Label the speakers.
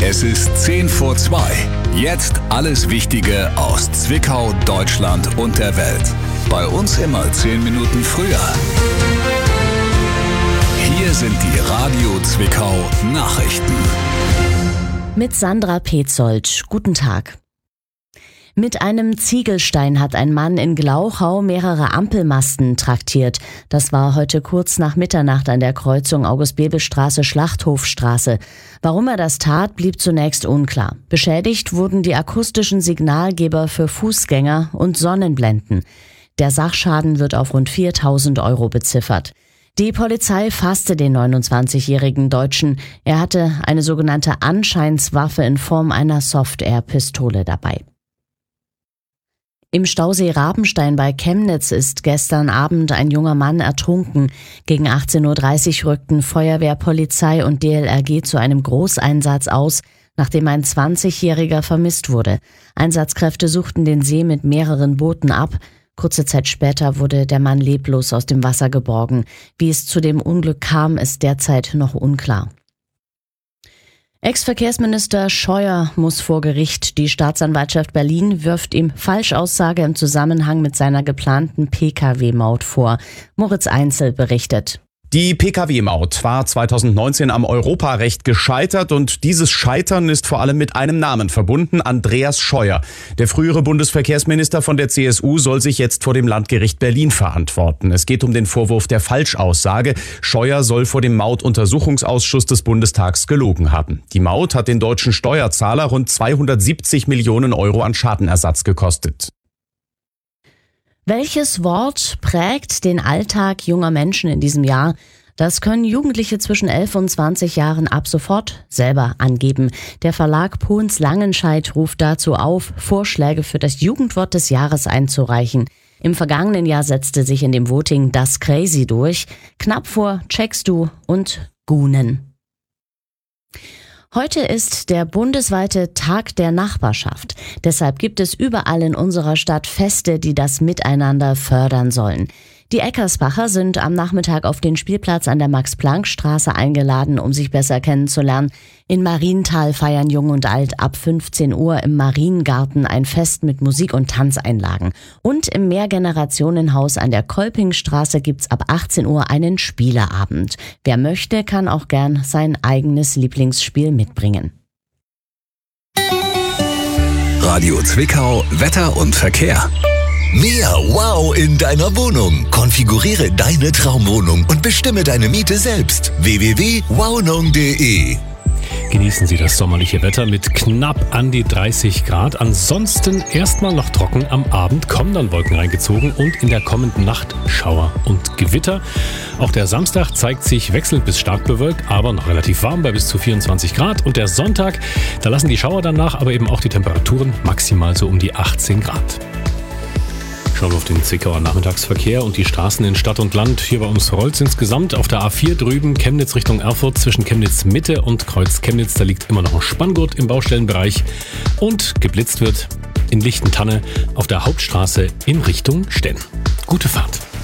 Speaker 1: Es ist 10 vor 2. Jetzt alles Wichtige aus Zwickau, Deutschland und der Welt. Bei uns immer 10 Minuten früher. Hier sind die Radio Zwickau Nachrichten.
Speaker 2: Mit Sandra Petzold. Guten Tag. Mit einem Ziegelstein hat ein Mann in Glauchau mehrere Ampelmasten traktiert. Das war heute kurz nach Mitternacht an der Kreuzung August-Bebel-Straße-Schlachthofstraße. Warum er das tat, blieb zunächst unklar. Beschädigt wurden die akustischen Signalgeber für Fußgänger und Sonnenblenden. Der Sachschaden wird auf rund 4.000 € beziffert. Die Polizei fasste den 29-jährigen Deutschen. Er hatte eine sogenannte Anscheinswaffe in Form einer Soft-Air-Pistole dabei. Im Stausee Rabenstein bei Chemnitz ist gestern Abend ein junger Mann ertrunken. Gegen 18:30 Uhr rückten Feuerwehr, Polizei und DLRG zu einem Großeinsatz aus, nachdem ein 20-Jähriger vermisst wurde. Einsatzkräfte suchten den See mit mehreren Booten ab. Kurze Zeit später wurde der Mann leblos aus dem Wasser geborgen. Wie es zu dem Unglück kam, ist derzeit noch unklar. Ex-Verkehrsminister Scheuer muss vor Gericht. Die Staatsanwaltschaft Berlin wirft ihm Falschaussage im Zusammenhang mit seiner geplanten Pkw-Maut vor. Moritz Einzel berichtet.
Speaker 3: Die Pkw-Maut war 2019 am Europarecht gescheitert und dieses Scheitern ist vor allem mit einem Namen verbunden, Andreas Scheuer. Der frühere Bundesverkehrsminister von der CSU soll sich jetzt vor dem Landgericht Berlin verantworten. Es geht um den Vorwurf der Falschaussage. Scheuer soll vor dem Mautuntersuchungsausschuss des Bundestags gelogen haben. Die Maut hat den deutschen Steuerzahler rund 270 Millionen € an Schadenersatz gekostet.
Speaker 2: Welches Wort prägt den Alltag junger Menschen in diesem Jahr? Das können Jugendliche zwischen 11 und 20 Jahren ab sofort selber angeben. Der Verlag Pohns Langenscheidt ruft dazu auf, Vorschläge für das Jugendwort des Jahres einzureichen. Im vergangenen Jahr setzte sich in dem Voting das Crazy durch. Knapp vor Checkst du und Gunen. Heute ist der bundesweite Tag der Nachbarschaft. Deshalb gibt es überall in unserer Stadt Feste, die das Miteinander fördern sollen. Die Eckersbacher sind am Nachmittag auf den Spielplatz an der Max-Planck-Straße eingeladen, um sich besser kennenzulernen. In Marienthal feiern Jung und Alt ab 15 Uhr im Mariengarten ein Fest mit Musik- und Tanzeinlagen. Und im Mehrgenerationenhaus an der Kolpingstraße gibt's ab 18 Uhr einen Spieleabend. Wer möchte, kann auch gern sein eigenes Lieblingsspiel mitbringen.
Speaker 1: Radio Zwickau, Wetter und Verkehr.
Speaker 4: Mehr Wow in deiner Wohnung. Konfiguriere deine Traumwohnung und bestimme deine Miete selbst. www.wownung.de.
Speaker 5: Genießen Sie das sommerliche Wetter mit knapp an die 30 Grad. Ansonsten erstmal noch trocken. Am Abend kommen dann Wolken reingezogen und in der kommenden Nacht Schauer und Gewitter. Auch der Samstag zeigt sich wechselnd bis stark bewölkt, aber noch relativ warm bei bis zu 24 Grad. Und der Sonntag, da lassen die Schauer dann nach, aber eben auch die Temperaturen maximal so um die 18 Grad. Schauen wir auf den Zwickauer Nachmittagsverkehr und die Straßen in Stadt und Land. Hier bei uns rollt es insgesamt. Auf der A4 drüben Chemnitz Richtung Erfurt zwischen Chemnitz Mitte und Kreuz Chemnitz. Da liegt immer noch ein Spanngurt im Baustellenbereich. Und geblitzt wird in Lichtentanne auf der Hauptstraße in Richtung Stenn. Gute Fahrt.